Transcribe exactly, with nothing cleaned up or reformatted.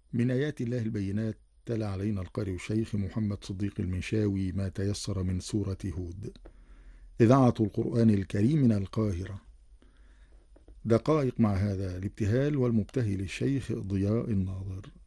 من آيات الله البينات تلا علينا القارئ الشيخ محمد صديق المنشاوي ما تيسر من سورة هود. إذاعة القرآن الكريم من القاهرة. دقائق مع هذا الابتهال والمبتهل الشيخ ضياء الناظر.